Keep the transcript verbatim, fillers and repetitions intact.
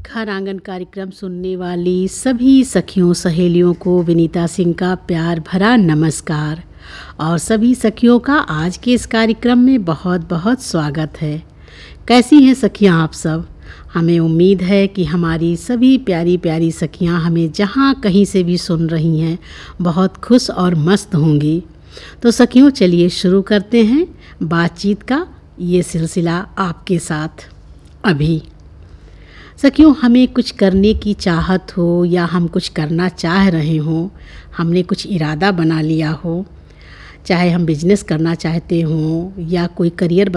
घर आंगन कार्यक्रम सुनने वाली सभी सखियों सहेलियों को विनीता सिंह का प्यार भरा नमस्कार और सभी सखियों का आज के इस कार्यक्रम में बहुत बहुत स्वागत है। कैसी हैं सखियां आप सब? हमें उम्मीद है कि हमारी सभी प्यारी प्यारी सखियां हमें जहां कहीं से भी सुन रही हैं बहुत खुश और मस्त होंगी। तो सखियों चलिए शुरू करते हैं बातचीत का ये सिलसिला आपके साथ। अभी सखियों हमें कुछ करने की चाहत हो या हम कुछ करना चाह रहे हों, हमने कुछ इरादा बना लिया हो, चाहे हम बिजनेस करना चाहते हों या कोई करियर